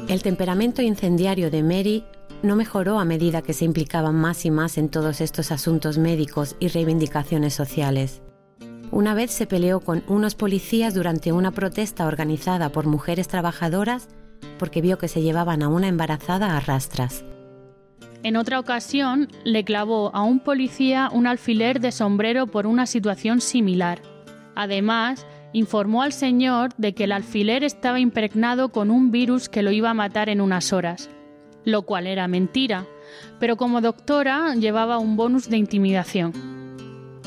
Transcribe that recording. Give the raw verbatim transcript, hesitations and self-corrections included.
El temperamento incendiario de Mary no mejoró a medida que se implicaba más y más en todos estos asuntos médicos y reivindicaciones sociales. Una vez se peleó con unos policías durante una protesta organizada por mujeres trabajadoras porque vio que se llevaban a una embarazada a rastras. En otra ocasión, le clavó a un policía un alfiler de sombrero por una situación similar. Además, informó al señor de que el alfiler estaba impregnado con un virus que lo iba a matar en unas horas, lo cual era mentira, pero como doctora llevaba un bonus de intimidación.